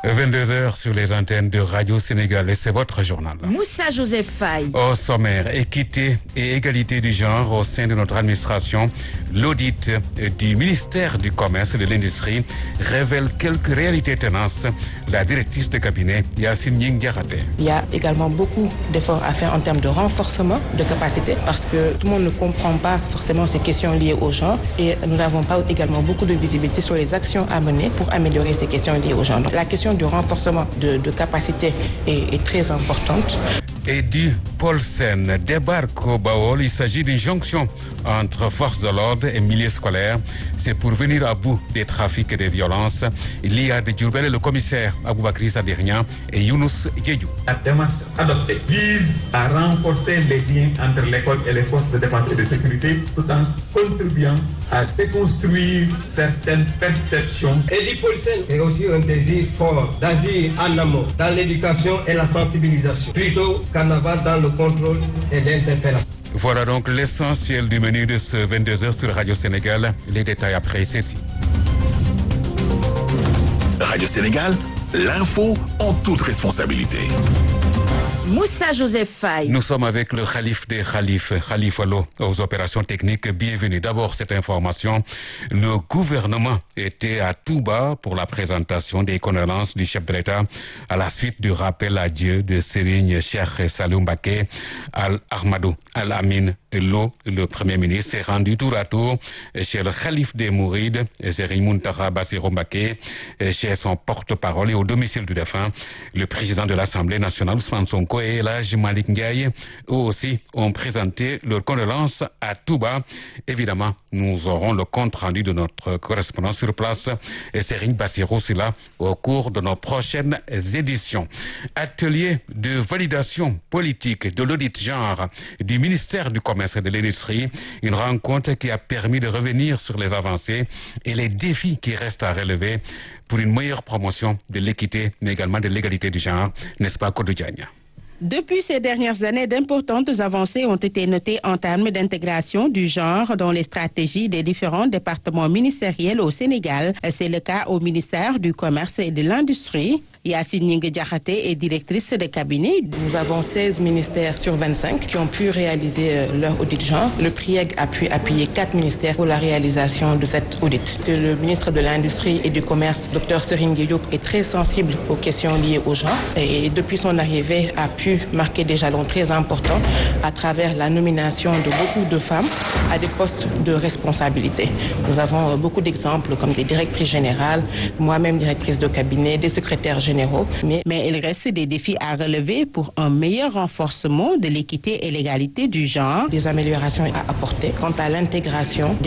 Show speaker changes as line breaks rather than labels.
22h sur les antennes de Radio Sénégal et c'est votre journal.
Moussa Joseph Faye.
Au sommaire, équité et égalité du genre au sein de notre administration. L'audit du ministère du Commerce et de l'Industrie révèle quelques réalités tenaces. La directrice de cabinet, Yacine Diakhaté.
Il y a également beaucoup d'efforts à faire en termes de renforcement de capacité parce que tout le monde ne comprend pas forcément ces questions liées au genre et nous n'avons pas également beaucoup de visibilité sur les actions à mener pour améliorer ces questions liées au genre. Donc, la question du renforcement de capacité est très importante.
Et du Paul Sen débarque au Baol. Il s'agit d'une jonction entre forces de l'ordre et milieu scolaire. C'est pour venir à bout des trafics et des violences. Il y a de Diourbel le commissaire Aboubakry Sadirnian et Younous Diédhiou.
La démarche adoptée vise à renforcer les liens entre l'école et les forces de défense et de sécurité tout en contribuant à déconstruire certaines perceptions.
Et du Paul Sen est aussi un désir fort d'agir en amont dans l'éducation et la sensibilisation, plutôt qu'en aval dans le contrôle et l'interpellation.
Voilà donc l'essentiel du menu de ce 22h sur Radio Sénégal. Les détails après ceci.
Radio Sénégal, l'info en toute responsabilité.
Moussa Joseph Faye.
Nous sommes avec le Khalif des Khalifes, Khalifa Lo, aux opérations techniques. Bienvenue. D'abord, cette information. Le gouvernement était à Touba pour la présentation des condoléances du chef de l'État à la suite du rappel à Dieu de Serigne Cheikh Saliou Mbacké Al-Ahmadou Al-Amin Lo. Le Premier ministre s'est rendu tour à tour chez le Khalif des Mourides, Serigne Mountakha Bassirou Mbacké, chez son porte-parole et au domicile du défunt, le président de l'Assemblée nationale, Ousmane Sonko, et Elhadji Malick Ndiaye, eux aussi ont présenté leurs condoléances à Touba. Évidemment, nous aurons le compte rendu de notre correspondant sur place, Serigne Bassirou Sylla, au cours de nos prochaines éditions. Atelier de validation politique de l'audit genre du ministère du Commerce et de l'Industrie, une rencontre qui a permis de revenir sur les avancées et les défis qui restent à relever pour une meilleure promotion de l'équité, mais également de l'égalité du genre, n'est-ce pas, Kodou Diagne?
Depuis ces dernières années, d'importantes avancées ont été notées en termes d'intégration du genre dans les stratégies des différents départements ministériels au Sénégal. C'est le cas au ministère du Commerce et de l'Industrie. Yacine Diakhaté est directrice de cabinet.
Nous avons 16 ministères sur 25 qui ont pu réaliser leur audit genre. Le PRIEG a pu appuyer 4 ministères pour la réalisation de cet audit. Le ministre de l'Industrie et du Commerce, Dr Serigne Diop, est très sensible aux questions liées au genre et depuis son arrivée a pu marquer des jalons très importants à travers la nomination de beaucoup de femmes à des postes de responsabilité. Nous avons beaucoup d'exemples comme des directrices générales, moi-même directrice de cabinet, des secrétaires généraux.
Mais il reste des défis à relever pour un meilleur renforcement de l'équité et l'égalité du genre.
Des améliorations à apporter quant à l'intégration des